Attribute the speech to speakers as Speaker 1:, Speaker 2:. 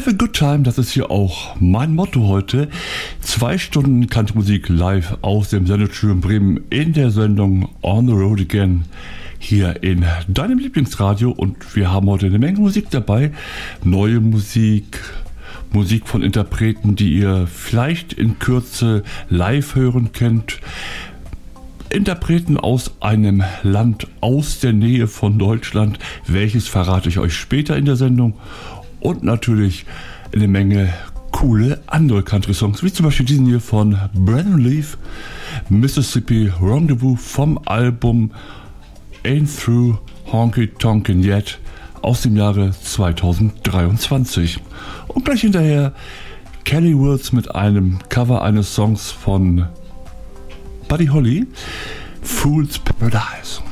Speaker 1: Have a good time, das ist hier auch mein Motto heute. 2 Stunden Country-Musik live aus dem Sendestudio Bremen in der Sendung On the Road Again hier in deinem Lieblingsradio. Und wir haben heute eine Menge Musik dabei. Neue Musik, Musik von Interpreten, die ihr vielleicht in Kürze live hören könnt. Interpreten aus einem Land aus der Nähe von Deutschland. Welches verrate ich euch später in der Sendung. Und natürlich eine Menge coole andere Country-Songs, wie zum Beispiel diesen hier von Brandon Leaf, Mississippi Rendezvous vom Album Ain't Through Honky Tonkin' Yet aus dem Jahre 2023. Und gleich hinterher Kelly Wills mit einem Cover eines Songs von Buddy Holly, Fool's Paradise.